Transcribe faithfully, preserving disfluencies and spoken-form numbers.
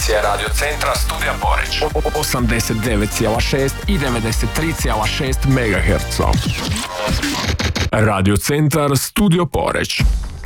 emisija Radio Centra Studija Poreć. osamdeset devet zarez šest i devedeset tri zarez šest megaherca. Radio Centar Studio Poreć.